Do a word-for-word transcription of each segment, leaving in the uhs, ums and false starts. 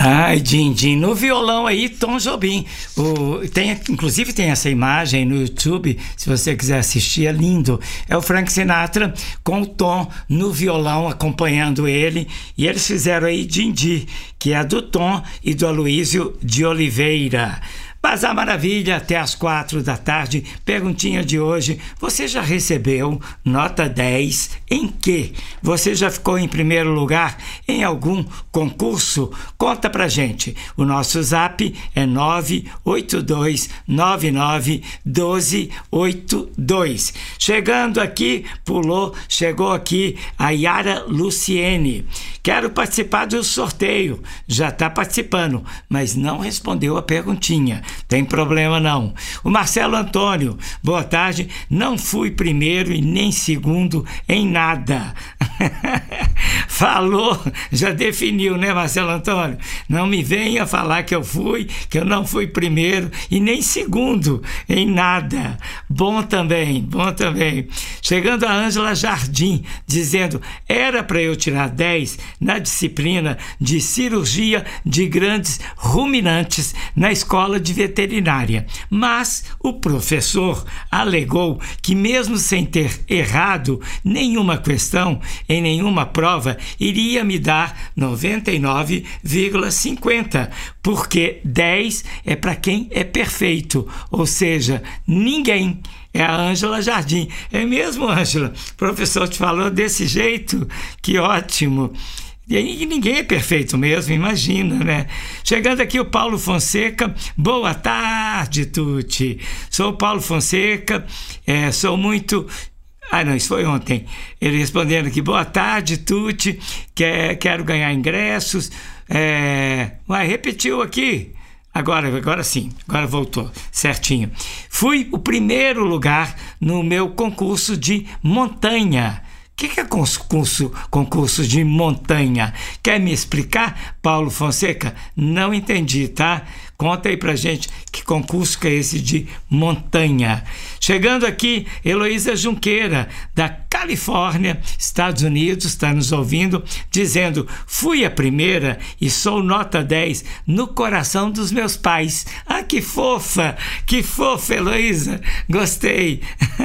Ai, din-din, no violão aí, Tom Jobim. O, tem, inclusive tem essa imagem no YouTube, se você quiser assistir, é lindo. É o Frank Sinatra com o Tom no violão, acompanhando ele. E eles fizeram aí din-din, que é do Tom e do Aloysio de Oliveira. Bazar Maravilha, até às quatro da tarde. Perguntinha de hoje: você já recebeu nota dez em quê? Você já ficou em primeiro lugar em algum concurso? Conta pra gente. O nosso zap é nove oito dois nove nove um dois oito dois. Chegando aqui, pulou, chegou aqui a Yara Luciene. Quero participar do sorteio. Já está participando, mas não respondeu a perguntinha. Tem problema não. O Marcelo Antônio, boa tarde. Não fui primeiro e nem segundo em nada. Falou, já definiu, né, Marcelo Antônio? Não me venha falar que eu fui, que eu não fui primeiro e nem segundo em nada. Bom também, bom também. Chegando a Ângela Jardim, dizendo: era para eu tirar dez na disciplina de cirurgia de grandes ruminantes na escola de veterinária, mas o professor alegou que mesmo sem ter errado nenhuma questão em nenhuma prova, iria me dar noventa e nove vírgula cinquenta, porque dez é para quem é perfeito, ou seja, ninguém. É a Ângela Jardim. É mesmo, Ângela? O professor te falou desse jeito? Que ótimo. E aí ninguém é perfeito mesmo, imagina, né? Chegando aqui o Paulo Fonseca. Boa tarde, Tuti. Sou o Paulo Fonseca, é, sou muito... Ah, não, isso foi ontem. Ele respondendo aqui: boa tarde, Tuti, quer, quero ganhar ingressos. É... Uai, repetiu aqui. Agora, agora sim, agora voltou, certinho. Fui o primeiro lugar no meu concurso de montanha. O que, que é concurso, concurso de montanha? Quer me explicar, Paulo Fonseca? Não entendi, tá? Conta aí pra gente que concurso que é esse de montanha. Chegando aqui, Heloísa Junqueira, da Califórnia, Estados Unidos, está nos ouvindo, dizendo: fui a primeira e sou nota dez no coração dos meus pais. Ah, que fofa, que fofa, Heloísa, gostei.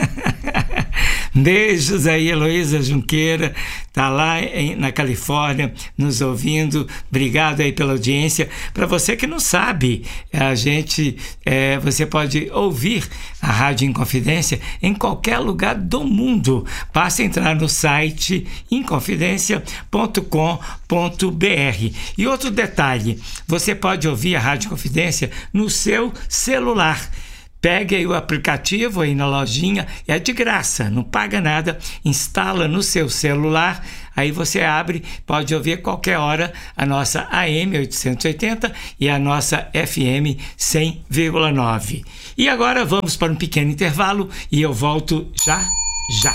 Beijos aí, Heloísa Junqueira, tá lá em, na Califórnia, nos ouvindo. Obrigado aí pela audiência. Para você que não sabe, a gente, é, você pode ouvir a Rádio Inconfidência em qualquer lugar do mundo. Basta entrar no site inconfidencia ponto com ponto b r. E outro detalhe, você pode ouvir a Rádio Inconfidência no seu celular. Pegue aí o aplicativo aí na lojinha, é de graça, não paga nada, instala no seu celular, aí você abre, pode ouvir qualquer hora a nossa A M oitocentos e oitenta e a nossa F M cem vírgula nove. E agora vamos para um pequeno intervalo e eu volto já, já.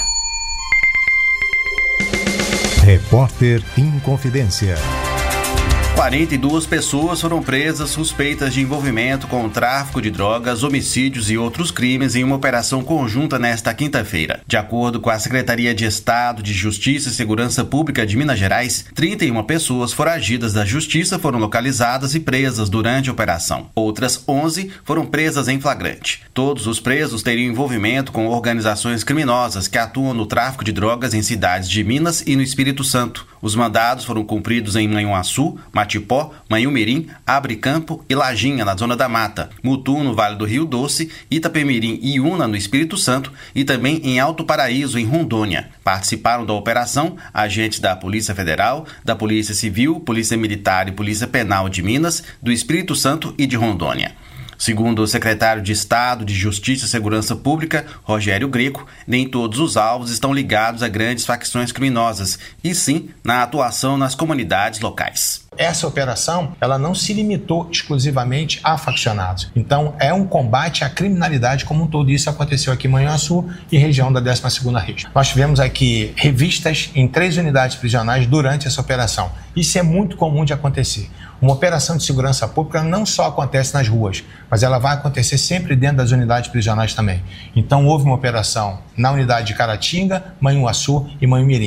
Repórter Inconfidência. quarenta e duas pessoas foram presas suspeitas de envolvimento com o tráfico de drogas, homicídios e outros crimes em uma operação conjunta nesta quinta-feira. De acordo com a Secretaria de Estado de Justiça e Segurança Pública de Minas Gerais, trinta e uma pessoas foragidas da Justiça foram localizadas e presas durante a operação. Outras onze foram presas em flagrante. Todos os presos teriam envolvimento com organizações criminosas que atuam no tráfico de drogas em cidades de Minas e no Espírito Santo. Os mandados foram cumpridos em Manhuaçu, Matipó, Manhumirim, Abre Campo e Lajinha, na Zona da Mata, Mutum, no Vale do Rio Doce, Itapemirim e Iuna, no Espírito Santo, e também em Alto Paraíso, em Rondônia. Participaram da operação agentes da Polícia Federal, da Polícia Civil, Polícia Militar e Polícia Penal de Minas, do Espírito Santo e de Rondônia. Segundo o secretário de Estado de Justiça e Segurança Pública, Rogério Greco, nem todos os alvos estão ligados a grandes facções criminosas, e sim na atuação nas comunidades locais. Essa operação, ela não se limitou exclusivamente a faccionados. Então, é um combate à criminalidade como um todo. Isso aconteceu aqui em Manhuaçu e região da décima segunda região. Nós tivemos aqui revistas em três unidades prisionais durante essa operação. Isso é muito comum de acontecer. Uma operação de segurança pública não só acontece nas ruas, mas ela vai acontecer sempre dentro das unidades prisionais também. Então, houve uma operação na unidade de Caratinga, Manhuaçu e Manhumirim.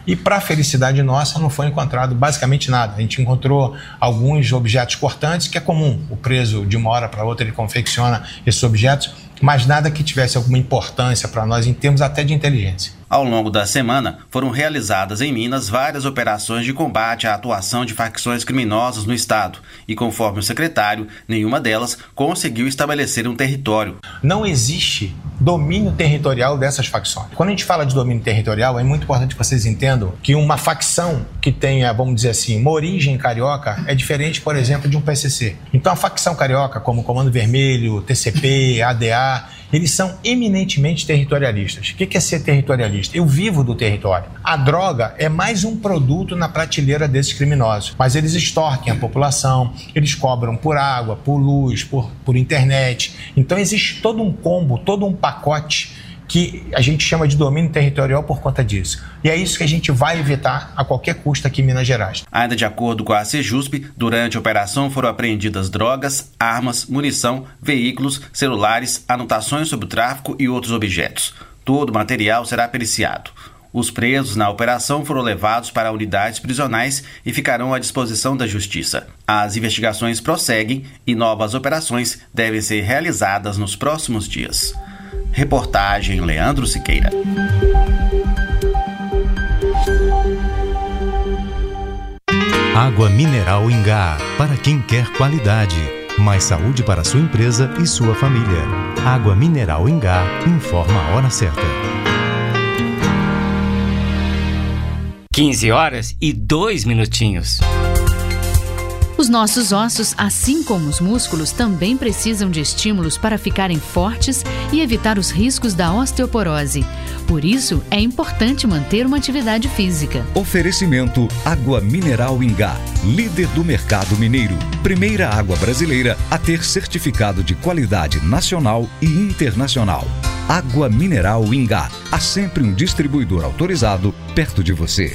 E para a felicidade nossa não foi encontrado basicamente nada. A gente encontrou alguns objetos cortantes, que é comum, o preso de uma hora para outra ele confecciona esses objetos, mas nada que tivesse alguma importância para nós em termos até de inteligência. Ao longo da semana, foram realizadas em Minas várias operações de combate à atuação de facções criminosas no estado e, conforme o secretário, nenhuma delas conseguiu estabelecer um território. Não existe domínio territorial dessas facções. Quando a gente fala de domínio territorial, é muito importante que vocês entendam que uma facção que tenha, vamos dizer assim, uma origem carioca é diferente, por exemplo, de um P C C. Então a facção carioca, como Comando Vermelho, T C P, A D A, eles são eminentemente territorialistas. O que é ser territorialista? Eu vivo do território. A droga é mais um produto na prateleira desses criminosos, mas eles extorquem a população, eles cobram por água, por luz, por, por internet. Então existe todo um combo, todo um pacote que a gente chama de domínio territorial por conta disso. E é isso que a gente vai evitar a qualquer custo aqui em Minas Gerais. Ainda de acordo com a Sejusp, durante a operação foram apreendidas drogas, armas, munição, veículos, celulares, anotações sobre o tráfico e outros objetos. Todo o material será periciado. Os presos na operação foram levados para unidades prisionais e ficarão à disposição da Justiça. As investigações prosseguem e novas operações devem ser realizadas nos próximos dias. Reportagem Leandro Siqueira. Água mineral Ingá, para quem quer qualidade. Mais saúde para sua empresa e sua família. Água mineral Ingá informa a hora certa. quinze horas e dois minutinhos. Os nossos ossos, assim como os músculos, também precisam de estímulos para ficarem fortes e evitar os riscos da osteoporose. Por isso, é importante manter uma atividade física. Oferecimento Água Mineral Ingá, líder do mercado mineiro. Primeira água brasileira a ter certificado de qualidade nacional e internacional. Água Mineral Ingá. Há sempre um distribuidor autorizado perto de você.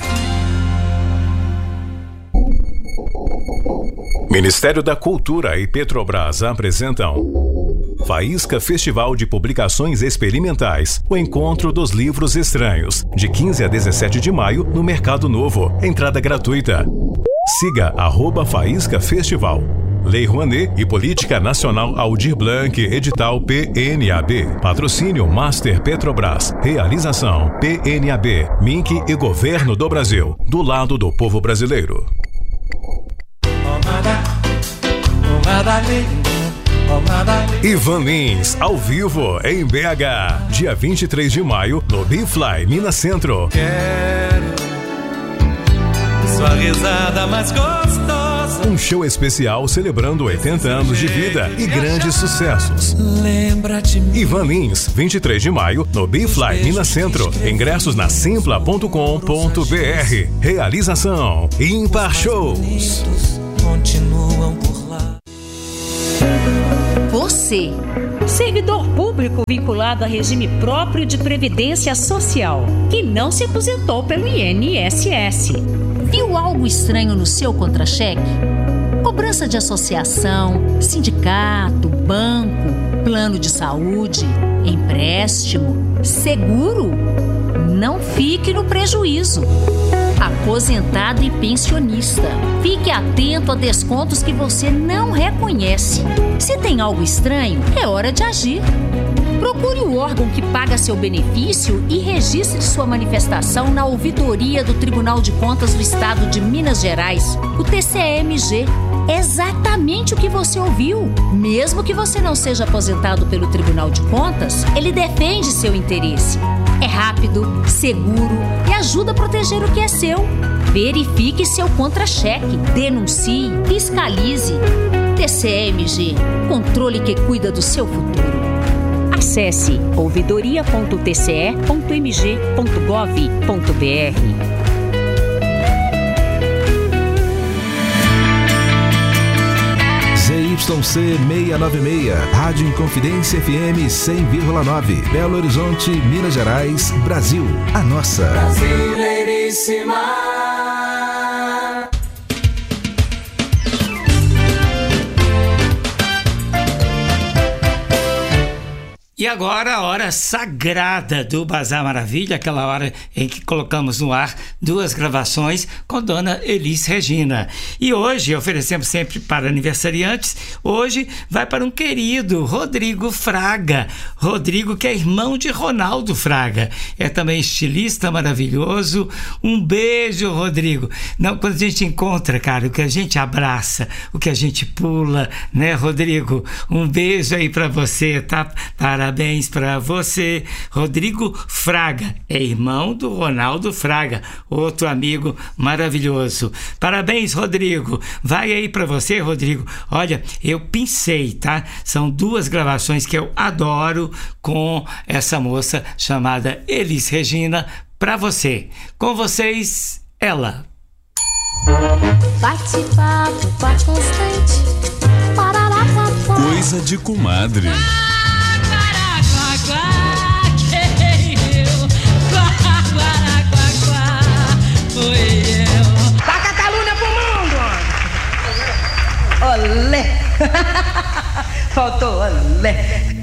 Ministério da Cultura e Petrobras apresentam Faísca Festival de Publicações Experimentais, o Encontro dos Livros Estranhos, de quinze a dezessete de maio, no Mercado Novo. Entrada gratuita. Siga arroba Faísca Festival. Lei Rouanet e Política Nacional Aldir Blanc, edital P N A B. Patrocínio Master Petrobras. Realização P N A B, M I N C e Governo do Brasil. Do lado do povo brasileiro. Ivan Lins, ao vivo, em B H. Dia vinte e três de maio, no B-Fly, Minas Centro. Quero sua risada mais gostosa. Um show especial celebrando oitenta anos de vida e grandes sucessos. Lembra de mim. Ivan Lins, vinte e três de maio, no B-Fly, Minas Centro. Ingressos na simpla ponto com ponto b r. Realização Impar Shows. Continuam por lá. Você, servidor público vinculado a regime próprio de previdência social, que não se aposentou pelo I N S S. Viu algo estranho no seu contra-cheque? Cobrança de associação, sindicato, banco, plano de saúde, empréstimo, seguro? Não fique no prejuízo. Aposentado e pensionista. Fique atento a descontos que você não reconhece. Se tem algo estranho, é hora de agir. Procure o órgão que paga seu benefício e registre sua manifestação na ouvidoria do Tribunal de Contas do Estado de Minas Gerais, o T C M G. Exatamente o que você ouviu. Mesmo que você não seja aposentado pelo Tribunal de Contas, ele defende seu interesse. É rápido, seguro e ajuda a proteger o que é seu. Verifique seu contra-cheque, denuncie, fiscalize. T C M G, controle que cuida do seu futuro. Acesse ouvidoria ponto t c e ponto m g ponto gov ponto b r. Z Y C seiscentos e noventa e seis, Rádio Inconfidência F M cem vírgula nove, Belo Horizonte, Minas Gerais, Brasil. A nossa. Brasileiríssima. E E agora a hora sagrada do Bazar Maravilha, aquela hora em que colocamos no ar duas gravações com Dona Elis Regina. E hoje oferecemos sempre para aniversariantes, hoje vai para um querido Rodrigo Fraga. Rodrigo, que é irmão de Ronaldo Fraga, é também estilista maravilhoso. Um beijo, Rodrigo. Não, quando a gente encontra, cara, o que a gente abraça, o que a gente pula, né, Rodrigo? Um beijo aí para você, tá? Para Parabéns para você, Rodrigo Fraga, é irmão do Ronaldo Fraga, outro amigo maravilhoso. Parabéns, Rodrigo. Vai aí para você, Rodrigo. Olha, eu pensei, tá? São duas gravações que eu adoro com essa moça chamada Elis Regina, para você. Com vocês, ela. Bate-papo constante. Coisa de comadre. Taca a calúnia pro mundo! Olé! Faltou olé!